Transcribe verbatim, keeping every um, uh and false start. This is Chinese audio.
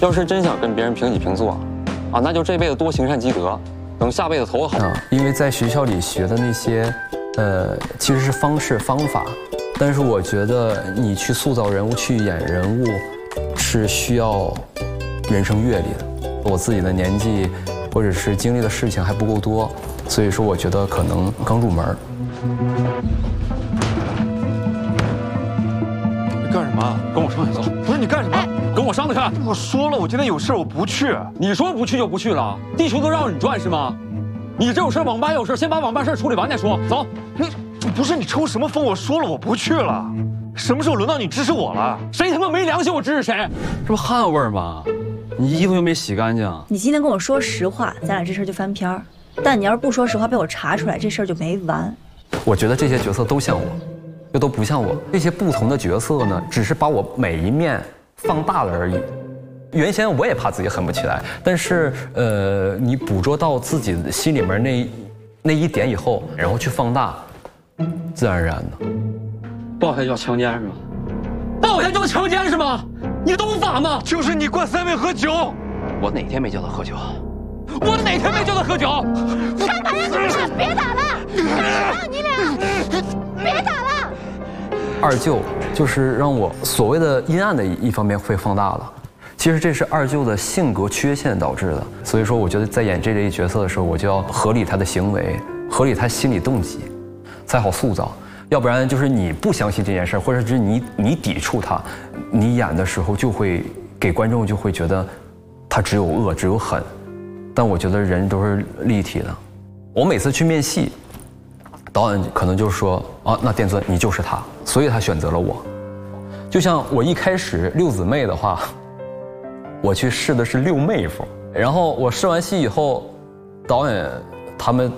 要是真想跟别人平起平坐，啊，那就这辈子多行善积德，等下辈子投个好。 啊，因为在学校里学的那些，呃，其实是方式方法，但是我觉得你去塑造人物、去演人物，是需要人生阅历的。我自己的年纪或者是经历的事情还不够多，所以说我觉得可能刚入门。 你干什么？跟我上去走。不是你干什么？跟我上去看。 我说了，我今天有事，我不去。 你说不去就不去了？地球都绕着你转是吗？你这有事，网吧有事，先把网吧事处理完再说。走。 你不是你抽什么风？我说了，我不去了。什么时候轮到你支持我了？ 谁他妈没良心，我支持谁？这不汗味儿吗？你衣服又没洗干净。 你今天跟我说实话，咱俩这事儿就翻篇儿。但你要是不说实话，被我查出来，这事儿就没完。 我觉得这些角色都像我，又都不像我。这些不同的角色呢，只是把我每一面放大了而已。原先我也怕自己狠不起来，但是呃，你捕捉到自己心里面那那一点以后，然后去放大，自然而然的。 报下叫强奸是吗？报下叫强奸是吗？你懂法吗？ 就是你灌三位喝酒。 我哪天没叫他喝酒？我哪天没叫他喝酒？ 看把人怎么了？别打了！让你俩别打了！ 二舅就是让我所谓的阴暗的一方面会放大了。其实这是二舅的性格缺陷导致的，所以说我觉得在演这类角色的时候，我就要合理他的行为，合理他心理动机，才好塑造。要不然就是你不相信这件事，或者是你你抵触他，你演的时候就会给观众就会觉得他只有恶，只有狠。但我觉得人都是立体的。我每次去面戏，导演可能就说啊，那殿尊你就是他，所以他选择了我。就像我一开始六姊妹的话，我去试的是六妹夫，然后我试完戏以后，导演他们